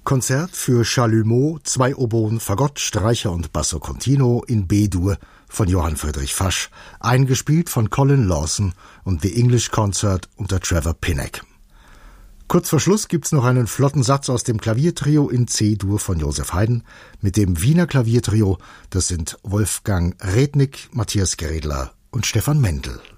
Konzert für Chalumeau, 2 Oboen, Fagott, Streicher und Basso Continuo in B-Dur von Johann Friedrich Fasch, eingespielt von Colin Lawson und The English Concert unter Trevor Pinnock. Kurz vor Schluss gibt's noch einen flotten Satz aus dem Klaviertrio in C-Dur von Joseph Haydn mit dem Wiener Klaviertrio, das sind Wolfgang Rednick, Matthias Grädler und Stefan Mendel.